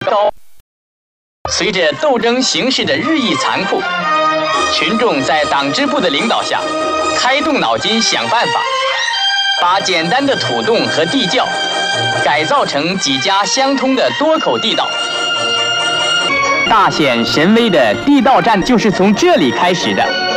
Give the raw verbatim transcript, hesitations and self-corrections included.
高。随着斗争形势的日益残酷，群众在党支部的领导下，开动脑筋想办法，把简单的土洞和地窖改造成几家相通的多口地道。大显神威的地道战就是从这里开始的。